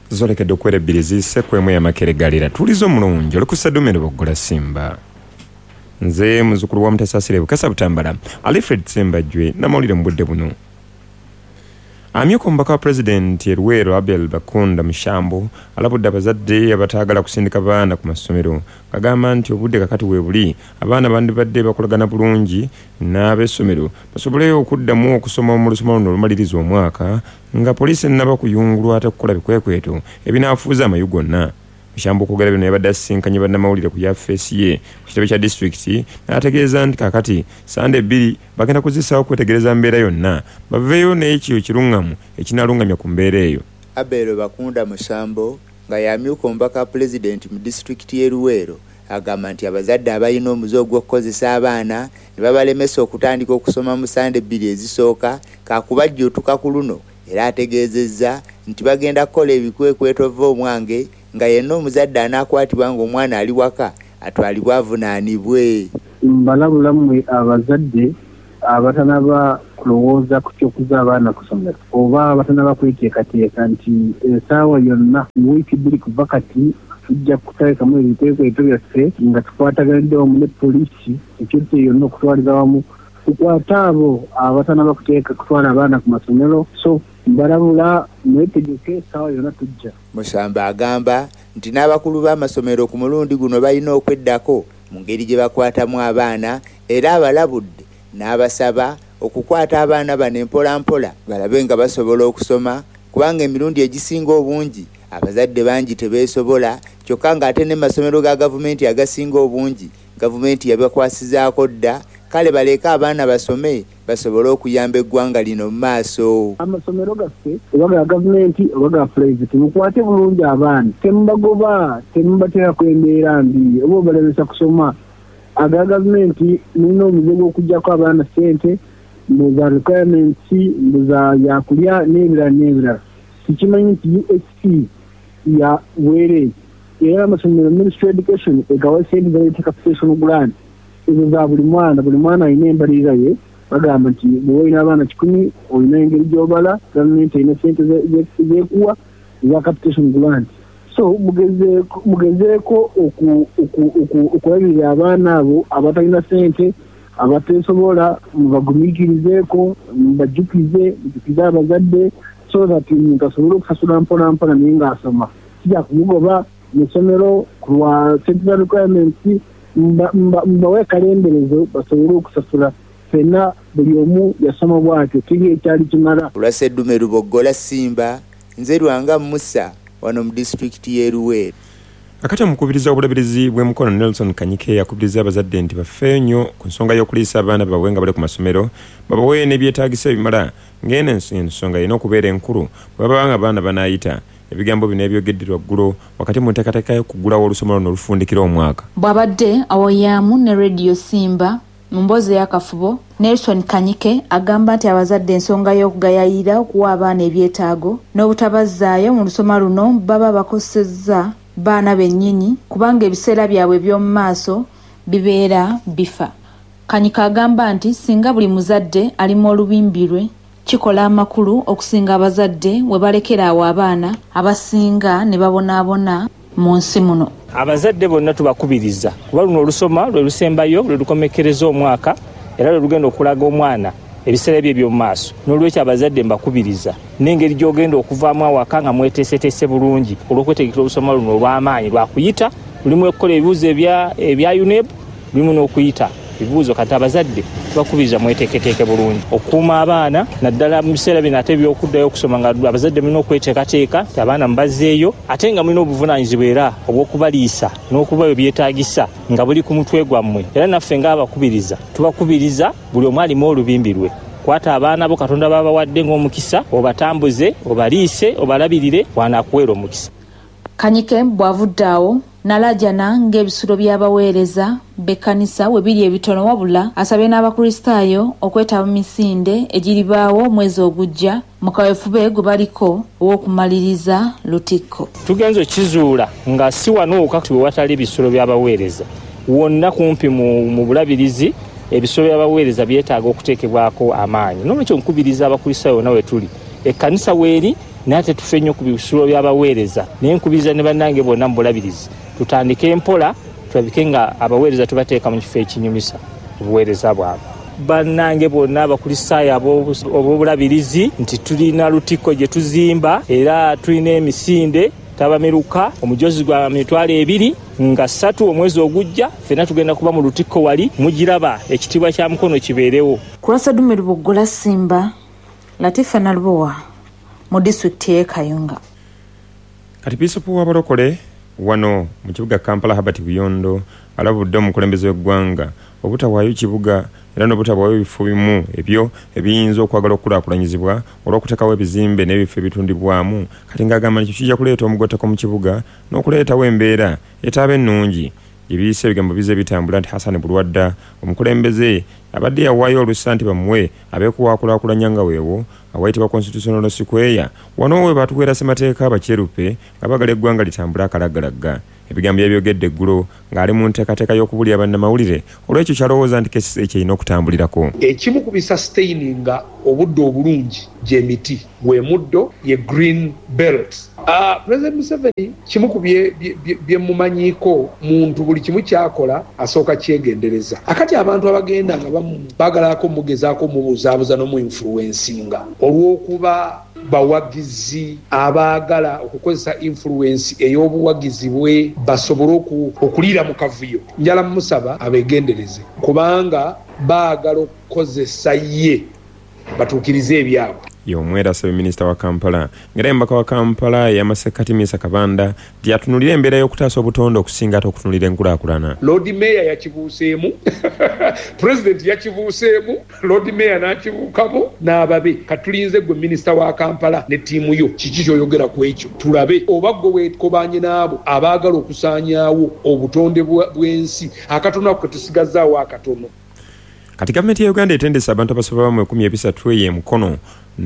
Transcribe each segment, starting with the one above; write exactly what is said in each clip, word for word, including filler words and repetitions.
zolekedde okuwera ebbiri ziyise ku emu y'amakeregalira. Tuliza omulungi oli ku Ssedumere Boggola Simba. Nze muzukulu wa Mutasaasire Bukasa Butambala Alfred Sembajjwe namawulire mu budde buno. Amyuka omubaka wa Pulezidenti e Luweero Abel Bakunda Mushambo alabudde abazadde abataagala kusindika baana ku masomero. Kagamba nti obudde kakati weebuli abaana bandibadde bakolagana bulungi n'ab'essomero basobole okuddamu okusoma mu lusoma luno olumaliriza omwaka nga poliisi ennaba kuyungulwa ate kukola bikwekweto ebinaafuuza amayu gonna. Mushambo okwogera bino yabadde asisinkanye bannamawulire ku yafeesi ye ku kitebe kya disitulikiti n'ategeeza nti kakati sande ebbiri bagenda kuzisaawo okwetegereza mbeera yonna baveeyo n'ekyo kirungamu ekinaalungamya ku mbeera eyo. Abel Bakunda Mushambo nga yamyuka omubaka wa Pulezidenti mu disitulikiti y'e Luweero agamba nti abazadde abalina omuze ogw'okukozesa abaana ne babalemesa okutandika okusoma mu sande ebbiri ezisooka kaakubajjuutuka ku luno era ategeezezza nti bagenda kukola ebikwekweto va omwange nga yenna omuzadde anaakwatibwa ng'omwana ali waka atwalibwe avunaanibwe. Mbalabula mmwe abazadde abatanaba kulowooza ku ky'okuza abaana ku ssomero oba abatanaba kweteekateeka nti essaawa yonna mu wiiki bbiri kuva kati tujja kuteekamu ebikwekweto byaffe nga tukwataganidde wamu ne poliisi ekyotyo yonna okutwaliza wamu tukwata abo abatanaba kuteeka kutwala abaana ku masomero. So mbalabula mwetegeke essaawa yonna tujja. Musamba agamba nti n'abakulu b'amasomero ku mulundi guno balina okweddako mu ngeri gye bakwatamu abaana era abalabudde n'abasaba okukwata abaana bano empola mpola balabe nga basobola okusoma kubanga emirundi egisinga obungi abazadde bangi tebeesobola kyokka ng'ate n'amasomero ga gavumenti agasinga obungi gavumenti yabakwasizaako dda kale baleka abaana basome basobole okuyamba eggwanga lino mu maaso. Amasomero gaffe oba ga gavumenti oba ga pulezidenti mukwate bulungi abaana temubagoba temubateerako embeera mbi oba obalemesa kusoma. Aga gavumenti mulina omuze gw'okuggyako abaana ssente mu za requirements mu za yakulya n'ebirala n'ebirala. Sikimanyi nti U S C ya weereezi era amasomero Ministry of Education egawa sente za capitation grant ezo za buli mwana buli mwana alina embalirira ye bagamba nti bwe olina abaana kikumi olina engeri gy'obala gavumenti erina sente zeekuwa za capitation grant. So mugezeeko okulabirira abaana abo abatalina sente abateesobola mubagumiikirizeeko mubajjukize mujjukize abazadde so that omuntu asobole okusasula mpola mpola naye ng'asoma. Kijja kumugoba mu ssomero ku lwa sente za requirements mbawe kalemberezo basobole okusasula fenna buli omu yasoma bwatyo kiri ekyali kimala. Olwa Ssedumere Boggola Simba nze Lwanga Musa wano mu disitulikiti y'e Luweero. Akati omukubiriza obulabirizi bw'emukono Nelson Kanyike yakubiriza abazadde nti bafeeyo nnyo ku nsonga y'okuliisa abaana baabwe nga bali ku masomero babawe n'ebyetaagisa ebimala ng'eno ensonga erina okubeera enkulu bwe baba nga abaana banaayita. Ebigambo bino ebyogedderwa ggulo wakati mu nteekateeka y'okuggulawo olusoma luno olufundikira omwaka. Bw'abadde awoyaamu ne Radio Simba mu mboozi y'akafubo Nelson Kanyike agamba nti abazadde ensonga y'okugayirira okuwa abaana ebyetaago n'obutabazzaayo mu lusoma luno baba bakosezza baana bennyini kubanga ebiseera byabwe by'omu maaso bibeera bifa. Kanyike agamba nti singa buli muzadde alimu olubimbi lwe kikola amakulu okusinga abazadde we balekera awo abaana abasinga ne babonaabona mu nsi muno. Abazadde bonna tubakubiriza kuba luno olusoma lwe lusembayo lwe lukomekereza omwaka era lwe lugenda okulaga omwana ebiseera bye by'omu maaso. N'olwekyo abazadde mbakubiriza n'engeri gy'ogenda okuvaamu awaka nga mweteeseteese bulungi olw'okwetegekera olusoma luno olw'amaanyi lwakuyita lulimu okukola ebibuuzo ebya U N E B lulimu n'okuyita ebibuuzo kati abazadde tubakubiriza mweteeketeeke bulungi okukuuma abaana naddala mu biseera bino ate by'okuddayo okusoma nga abazadde mulina okweteekateeka ti abaana mbazzeeyo ate nga mulina obuvunaanyizibwa era obw'okubaliisa n'okubayo byetaagisa nga buli ku mutwe gwammwe. Era naffe ng'abakubiriza tubakubiriza buli omu alimu olubimbi lwe kwata abaana bo Katonda babawadde ng'omukisa obatambuze obaliise obalabirire wanaakuweera omukisa. Kanyike bw'avudde awo nalajana ng'ebisulo by'abaweereza b'ekkanisa we biri ebitono wabula asabye n'abakristaayo okwetaba mu misinde egiribaawo omwezi ogujja mu kaweefube gwe baliko ow'okumaliriza lutikko. Tugenze okizuula nga si wano wokka we watali ebisulo by'abaweereza wonna kumpi mu, mu bulabirizi ebisulo by'abaweereza byetaaga okuteekebwako amaanyi. N'olwekyo nkubiriza abakristaayo nawe tuli ekkanisa weeri nate tufe nnyo ku bisulo by'abaweereza naye nkubiriza ne bannange bonna mbulabirizi tutandike empola tulabike nga abaweereza tubateeka mu kifo ekinyumisa obuweereza bwabwe bannange bonna abakulisaayo ab'obulabirizi nti tulina lutikko gye tuzimba era tulina emisinde tabamiruka omujozi gwa mitwalo ebiri nga ssatu omwezi ogujja fena tugenda kuba mu lutikko wali mugiraba ekitiibwa kya mukono kibeerewo kulasa dume Lubogola Simba Latifa Nalubowa mu disitulikiti y'e Kayunga. Kati Bishop w'abalokole wano mu kibuga Kampala Herbert Buyondo alabudde omukulembeze w'eggwanga obutawaayo kibuga era n'obutawaayo ebifo bimu ebyo ebiyinza okwagala okukulaakulanyizibwa olw'okuteekawo ebizimbe n'ebifo ebitundibwamu kati ng'agamba nti kijja kuleeta omugotteko mu kibuga n'okuleetawo embeera etaaba ennungi ebiyise ebigambo bize bitambula nti Hassan Bulwadda omukulembeze abadde yawaayo olusa nti bamuwe abeekuwaakulaakulanya nga weewo awayitibwa Constitutional Square wano we batuweera ssemateeka abakyerupe nga bagala eggwanga litambula akalaggalagga ebigambo ebyogedde eggulo ng'ali mu nteekateeka y'okubulya bannamawulire olw'ekyo kyalowooza nti kesi ekyerina okutambulirako. Ekimu ku bisustaininga obudde obulungi gy'emiti gwe muddo ye green belt. Uh, President Museveni kimu ku bye mumanyiiko muntu buli kimu kyakola asooka kyegendereza. Akati abantu abagenda nga bagalako mugezaako mubuzaabuza n'omu influencinga olw'okuba bawagizi abaagala okukozesa influence ey'obuwagizi bwe basobole okuliira mu kavuyo. Njala musaba abeegendereze kubanga baagala okukozesa ye batuukirize ebyabwe. Y'omwera asaba minisita wa Kampala ng'era embaka wa Kampala Yamasekati Misa Kabanda nti atunulira embeera y'okutaasa obutonde okusinga ate okutunulira enkulaakulana. Lord Mayor yakibuuseemu President yakibuuseemu Lord Mayor n'akibuukamo n'ababe katulinze gwe minisita wa Kampala ne ttiimu yo kiki ky'oyogera ku ekyo tulabe oba gwe weekobanye n'abo abaagala okusaanyaawo obutonde bw'ensi akatono ako ketusigazaawo akatono. Kati gavumenti ya Uganda etendesa abantu abasoba mu ekumi ebisatu ye mukono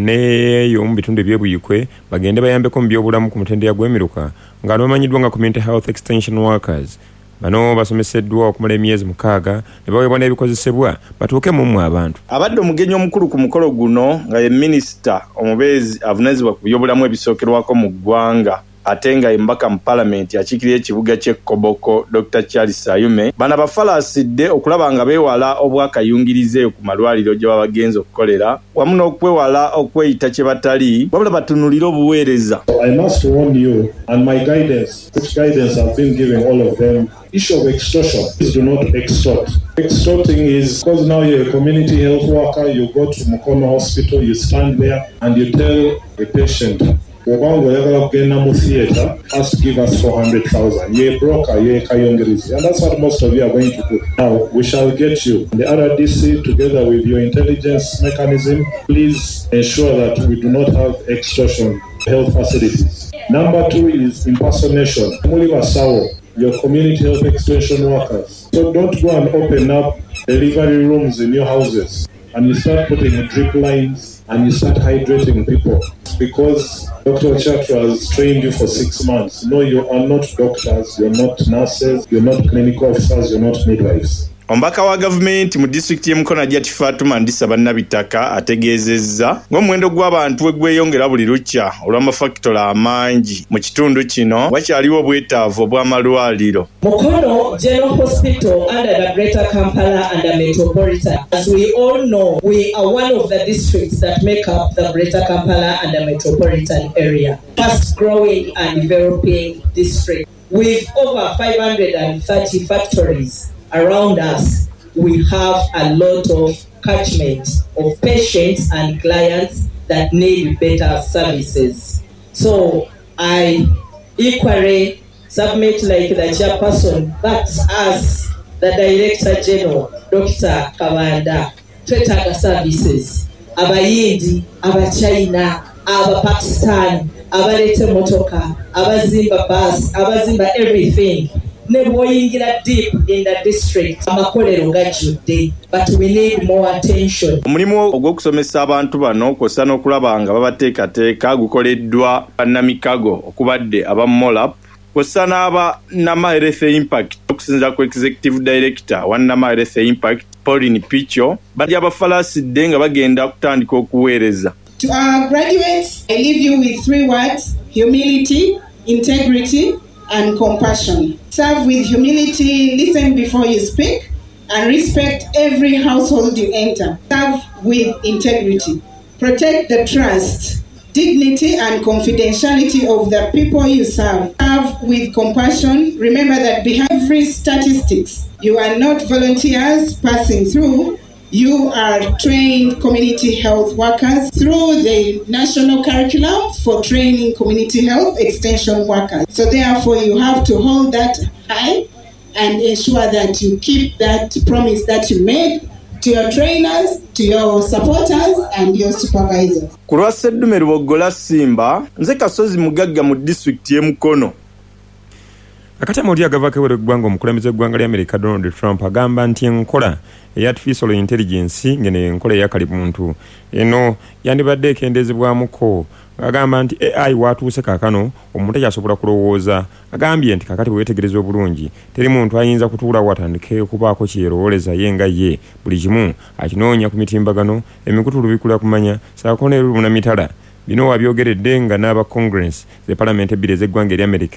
neyo mu bitundu ebyebuyikwe bagende bayambeko mu byobulamu ku mutendera gw'emiruka nga bamanyiddwa nga community health extension workers. Bano basomeseddwa okumala emyezi mukaaga ne baweebwa n'ebikozesebwa batuuke mu mmwe abantu. Abadde omugenyi omukulu ku mukolo guno nga ye minisita omubeezi avunaanyizibwa ku byobulamu ebisookerwako mu ggwanga ate nga embaka mu palamenti akiikirira ekibuga ky'e Koboko Doctor Charles Sayume bana bafalaasidde okulaba nga beewala obwakayungirize ku malwaliro gye baba bagenze okukolera wamu n'okwewala okweyita kye batali wabula batunulire obuweereza. I must warn you and my guidance, which guidance I've been giving all of them, issue of extortion. Please do not extort. Extorting is because now you're a community health worker, you go to Mukono Hospital, you stand there and you tell the patient, Obango yagala kugenda mu theatre has to give us four hundred thousand. Ye broker, ye kayongerizi. And that's what most of you are going to do. Now, we shall get you. The R D C, together with your intelligence mechanism, please ensure that we do not have extortion health facilities. Number two is impersonation. Muli basawo, your community health extension workers. So don't go and open up delivery rooms in your houses and you start putting drip lines and you start hydrating people because Doctor Chatra has trained you for six months. No, you are not doctors, you're not nurses, you're not clinical officers, you're not midwives. Ombaka wa gavumenti mu district y'Emukono Ajati Fatuma Ndisa bannabitaka ategeezezza ng'omuwendo gw'abantu we gweyongera buli lukya olw'amafakitola amangi mu kitundu kino wakyaliwo obwetaavu obw'amalwaliro. Mukono General Hospital under the Greater Kampala and the Metropolitan. As we all know, we are one of the districts that make up the Greater Kampala and the Metropolitan area. Fast growing and developing district with over five hundred thirty factories. Around us, we have a lot of catchment of patients and clients that need better services. So I equally submit like the chairperson, but as the Director General, Doctor Kabanda, twetaaga services. Abayindi, Abachina, Aba Pakistan, abalete motoka, abazimba bus, abazimba everything. Neboyingira deep in the district amakolero gajudde but we need more attention. Omulimu ogw'okusomesa abantu bano kw'ossa n'okulaba nga babateekateeka gukoleddwa bannamikago okubadde aba Molap kw'ossa n'aba Nama Health Impact okusinziira ku Executive Director wa Nama Health Impact Pauline Picho bajja bafalaasidde nga bagenda kutandika okuweereza To our graduates, I leave you with three words: humility, integrity, and compassion. Serve with humility, listen before you speak, and respect every household you enter. Serve with integrity. Protect the trust, dignity, and confidentiality of the people you serve. Serve with compassion. Remember that behind every statistics, you are not volunteers passing through. You are trained community health workers through the national curriculum for training community health extension workers. So therefore, you have to hold that high and ensure that you keep that promise that you made to your trainers, to your supporters, and your supervisors. Kulwa Sseddume Lubogola Simba, nze Kasozi Mugagga mu district y'e Mukono. Akati amawulire agavaako ewera eggwanga omukulembeze w'eggwanga lya America Donald Trump agamba nti enkola eya artificial intelligence ngeno enkola eyakalimuntu eno yandibadde ekendezebwamuko. Agamba nti A I watuuse kaakano omuntu ekyasobola kulowooza. Agambye nti kakati bwewetegereza obulungi teri muntu ayinza kutuula watandike okubaako kyerowooleza ye nga ye buli kimu akinoonya ku mitimbagano emikutu lubikula kumanya saako n'eruluna mitala. Bino wabyogeredde nga n'aba Congress ze Parliament ebbiri ez'eggwanga erya America